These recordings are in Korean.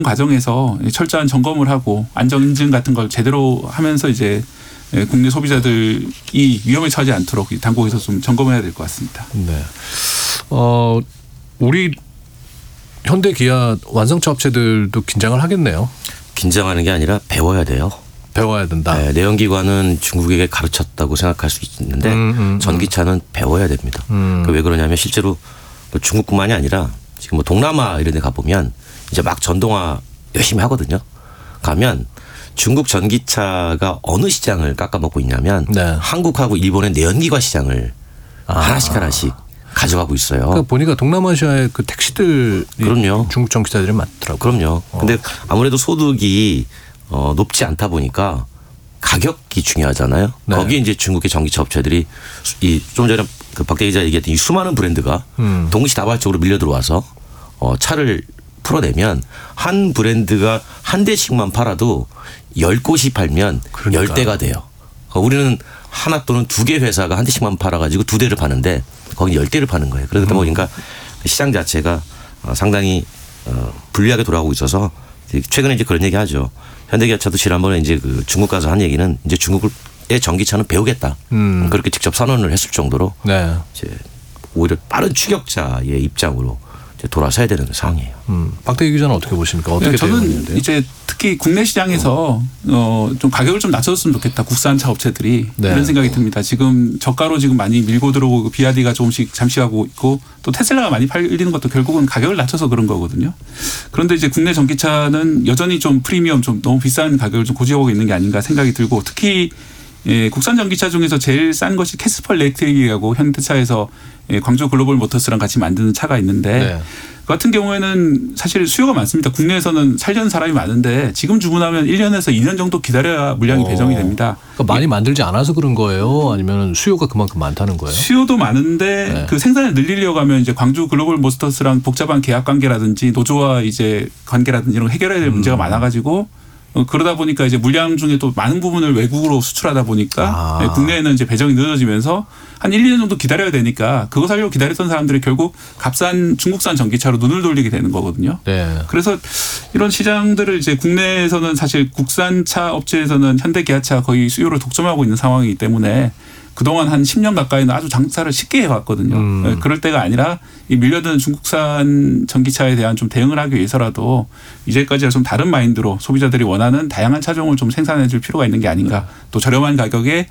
과정에서 철저한 점검을 하고 안전 인증 같은 걸 제대로 하면서 이제 국내 소비자들이 위험에 처하지 않도록 당국에서 좀 점검해야 될 것 같습니다. 네. 우리 현대 기아 완성차 업체들도 긴장을 하겠네요. 긴장하는 게 아니라 배워야 돼요. 배워야 된다. 네, 내연기관은 중국에게 가르쳤다고 생각할 수 있는데 전기차는 배워야 됩니다. 왜 그러냐면 실제로 중국뿐만이 아니라 지금 뭐 동남아 이런 데 가보면 이제 막 전동화 열심히 하거든요. 가면 중국 전기차가 어느 시장을 깎아먹고 있냐면 네. 한국하고 일본의 내연기관 시장을 하나씩 가져가고 있어요. 그러니까 보니까 동남아시아의 그 택시들 그럼요. 중국 전기차들이 많더라고요. 그럼요. 근데 아무래도 소득이 높지 않다 보니까 가격이 중요하잖아요. 네. 거기에 이제 중국의 전기차 업체들이 좀 전에 그 박대 기자 얘기했던 이 수많은 브랜드가 동시다발적으로 밀려 들어와서 차를 풀어내면 한 브랜드가 한 대씩만 팔아도 10곳이 팔면 그러니까. 10대가 돼요. 우리는 하나 또는 두 개 회사가 한 대씩만 팔아가지고 두 대를 파는데 거기 10대를 파는 거예요. 그러다 보니까 시장 자체가 상당히 불리하게 돌아가고 있어서 최근에 이제 그런 얘기 하죠. 현대기아차도 지난번에 이제 그 중국 가서 한 얘기는 이제 중국의 전기차는 배우겠다. 그렇게 직접 선언을 했을 정도로 네. 이제 오히려 빠른 추격자의 입장으로 이제 돌아서야 되는 상황이에요. 박대기 기자는 어떻게 보십니까? 어떻게 저는 이제 특히 국내 시장에서 좀 가격을 좀 낮춰줬으면 좋겠다. 국산차 업체들이 네. 이런 생각이 듭니다. 지금 저가로 지금 많이 밀고 들어오고 비아디가 조금씩 잠식하고 있고 또 테슬라가 많이 팔리는 것도 결국은 가격을 낮춰서 그런 거거든요. 그런데 이제 국내 전기차는 여전히 좀 프리미엄 좀 너무 비싼 가격을 좀 고집하고 있는 게 아닌가 생각이 들고 특히 국산 전기차 중에서 제일 싼 것이 캐스퍼 일렉트릭이라고 현대차에서 광주 글로벌 모터스랑 같이 만드는 차가 있는데 네. 그 같은 경우에는 사실 수요가 많습니다. 국내에서는 살려는 사람이 많은데 지금 주문하면 1년에서 2년 정도 기다려야 물량이 배정이 됩니다. 그러니까 많이 만들지 않아서 그런 거예요? 아니면 수요가 그만큼 많다는 거예요? 수요도 많은데 네. 그 생산을 늘리려고 하면 이제 광주 글로벌 모터스랑 복잡한 계약 관계라든지 노조와 이제 관계라든지 이런 거 해결해야 될 문제가 많아가지고 그러다 보니까 이제 물량 중에 또 많은 부분을 외국으로 수출하다 보니까 국내에는 이제 배정이 늦어지면서 한 1, 2년 정도 기다려야 되니까 그거 살려고 기다렸던 사람들이 결국 값싼 중국산 전기차로 눈을 돌리게 되는 거거든요. 네. 그래서 이런 시장들을 이제 국내에서는 사실 국산차 업체에서는 현대 기아차 거의 수요를 독점하고 있는 상황이기 때문에 그동안 한 10년 가까이는 아주 장사를 쉽게 해왔거든요. 그럴 때가 아니라 이 밀려드는 중국산 전기차에 대한 좀 대응을 하기 위해서라도 이제까지와 좀 다른 마인드로 소비자들이 원하는 다양한 차종을 좀 생산해 줄 필요가 있는 게 아닌가. 또 저렴한 가격에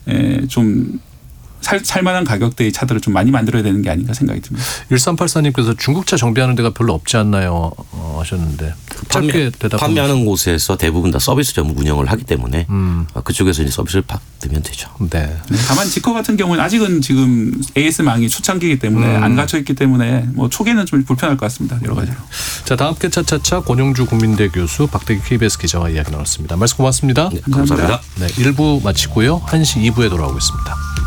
좀 살만한 가격대의 차들을 좀 많이 만들어야 되는 게 아닌가 생각이 듭니다. 1384님께서 중국차 정비하는 데가 별로 없지 않나요? 하셨는데 짧게 대답. 판매하는 곳에서 대부분 다 서비스점 운영을 하기 때문에 그쪽에서 이제 서비스를 받으면 되죠. 네. 다만 지커 같은 경우는 아직은 지금 AS망이 초창기이기 때문에 안 갖춰 있기 때문에 뭐 초기에는 좀 불편할 것 같습니다. 여러 가지로. 자, 다음 게 차차차 권영주 국민대 교수, 박대기 KBS 기자와 이야기 나눴습니다. 말씀 고맙습니다. 네, 감사합니다. 네, 1부 마치고요. 1시 2부에 돌아오겠습니다.